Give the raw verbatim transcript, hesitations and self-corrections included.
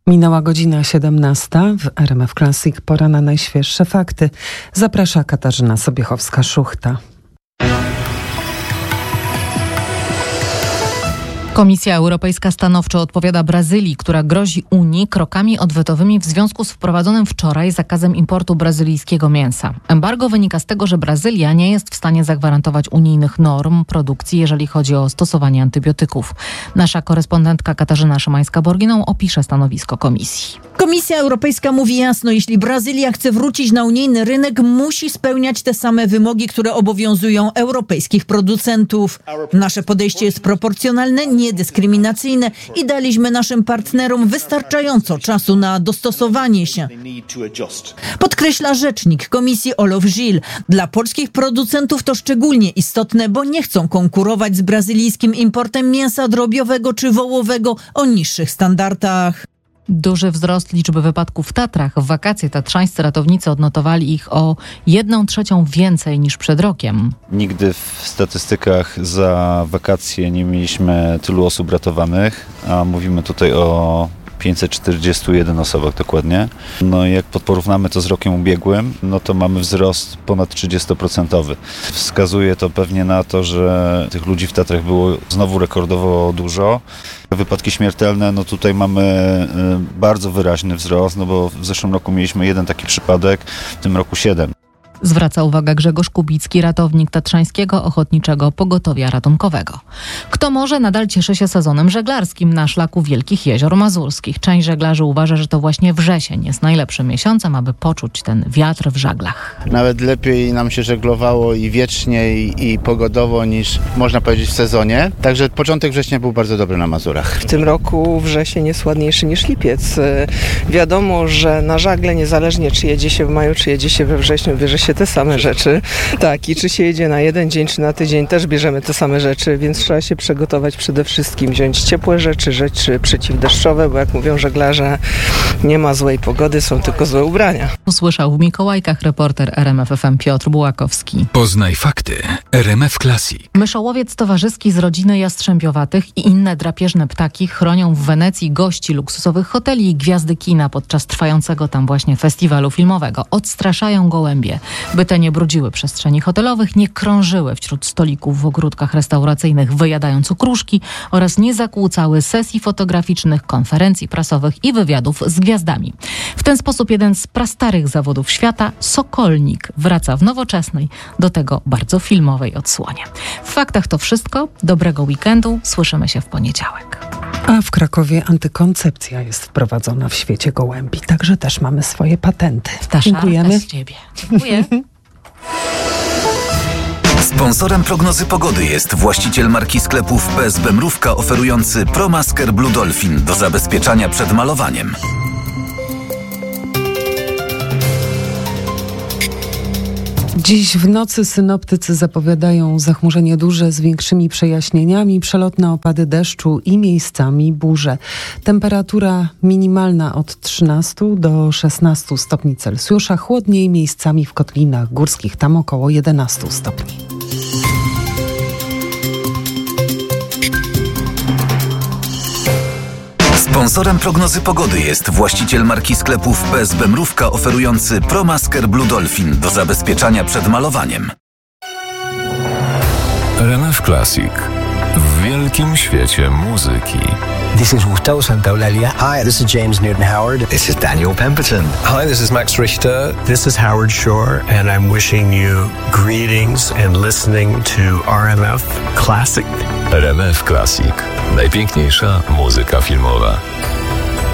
Minęła godzina siedemnasta. W R M F Classic pora na najświeższe fakty. Zaprasza Katarzyna Sobiechowska-Szuchta. Komisja Europejska stanowczo odpowiada Brazylii, która grozi Unii krokami odwetowymi w związku z wprowadzonym wczoraj zakazem importu brazylijskiego mięsa. Embargo wynika z tego, że Brazylia nie jest w stanie zagwarantować unijnych norm produkcji, jeżeli chodzi o stosowanie antybiotyków. Nasza korespondentka Katarzyna Szymańska-Borginą opisze stanowisko Komisji. Komisja Europejska mówi jasno, jeśli Brazylia chce wrócić na unijny rynek, musi spełniać te same wymogi, które obowiązują europejskich producentów. Nasze podejście jest proporcjonalne, niedyskryminacyjne i daliśmy naszym partnerom wystarczająco czasu na dostosowanie się. Podkreśla rzecznik Komisji Olof Gil. Dla polskich producentów to szczególnie istotne, bo nie chcą konkurować z brazylijskim importem mięsa drobiowego czy wołowego o niższych standardach. Duży wzrost liczby wypadków w Tatrach. W wakacje tatrzańscy ratownicy odnotowali ich o jedną trzecią więcej niż przed rokiem. Nigdy w statystykach za wakacje nie mieliśmy tylu osób ratowanych, a mówimy tutaj o pięćset czterdzieści jeden osobach dokładnie. No jak porównamy to z rokiem ubiegłym, no to mamy wzrost ponad trzydzieści procent. Wskazuje to pewnie na to, że tych ludzi w Tatrach było znowu rekordowo dużo. Wypadki śmiertelne, no tutaj mamy bardzo wyraźny wzrost, no bo w zeszłym roku mieliśmy jeden taki przypadek, w tym roku siedem. Zwraca uwagę Grzegorz Kubicki, ratownik Tatrzańskiego Ochotniczego Pogotowia Ratunkowego. Kto może, nadal cieszy się sezonem żeglarskim na szlaku Wielkich Jezior Mazurskich. Część żeglarzy uważa, że to właśnie wrzesień jest najlepszym miesiącem, aby poczuć ten wiatr w żaglach. Nawet lepiej nam się żeglowało i wiecznie, i, i pogodowo niż można powiedzieć w sezonie. Także początek września był bardzo dobry na Mazurach. W tym roku wrzesień jest ładniejszy niż lipiec. Wiadomo, że na żagle, niezależnie czy jedzie się w maju, czy jedzie się we wrześniu, bierze się te same rzeczy. Tak, i czy się jedzie na jeden dzień, czy na tydzień, też bierzemy te same rzeczy, więc trzeba się przygotować przede wszystkim, wziąć ciepłe rzeczy, rzeczy przeciwdeszczowe, bo jak mówią żeglarze, nie ma złej pogody, są tylko złe ubrania. Usłyszał w Mikołajkach reporter R M F F M Piotr Bułakowski. Poznaj fakty. R M F Classic. Myszołowiec towarzyski z rodziny jastrzębiowatych i inne drapieżne ptaki chronią w Wenecji gości luksusowych hoteli i gwiazdy kina podczas trwającego tam właśnie festiwalu filmowego. Odstraszają gołębie, by te nie brudziły przestrzeni hotelowych, nie krążyły wśród stolików w ogródkach restauracyjnych, wyjadając okruszki oraz nie zakłócały sesji fotograficznych, konferencji prasowych i wywiadów z gwiazdami. W ten sposób jeden z prastarych zawodów świata, sokolnik, wraca w nowoczesnej, do tego bardzo filmowej odsłonie. W faktach to wszystko. Dobrego weekendu. Słyszymy się w poniedziałek. A w Krakowie antykoncepcja jest wprowadzona w świecie gołębi. Także też mamy swoje patenty. Ptasza, Dziękujemy. z ciebie. Dziękuję. Sponsorem prognozy pogody jest właściciel marki sklepów P S B Mrówka oferujący ProMasker Blue Dolphin do zabezpieczania przed malowaniem. Dziś w nocy synoptycy zapowiadają zachmurzenie duże z większymi przejaśnieniami, przelotne opady deszczu i miejscami burze. Temperatura minimalna od trzynastu do szesnastu stopni Celsjusza, chłodniej miejscami w kotlinach górskich, tam około jedenastu stopni. Sponsorem prognozy pogody jest właściciel marki sklepów P S B Mrówka oferujący ProMasker Blue Dolphin do zabezpieczania przed malowaniem. R M F Classic. W wielkim świecie muzyki. This is Gustavo Santaolalla. Hi, this is James Newton Howard. This is Daniel Pemberton. Hi, this is Max Richter. This is Howard Shore, and I'm wishing you greetings and listening to R M F Classic. R M F Classic. Najpiękniejsza muzyka filmowa.